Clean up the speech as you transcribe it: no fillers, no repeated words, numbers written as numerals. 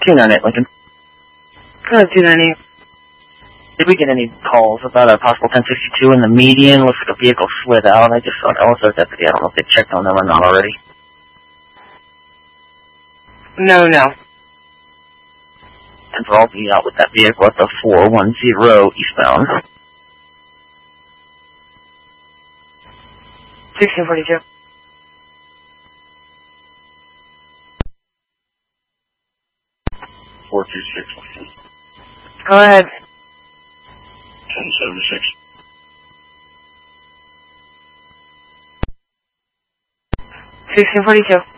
298 Lincoln. 298. Did we get any calls about a possible 1062 in the median? Looks like a vehicle slid out. I just saw an LSO deputy. I don't know if they checked on them or not already. No. And I'll be out with that vehicle at the 410 eastbound. 1642. Go ahead. 1076. 1642.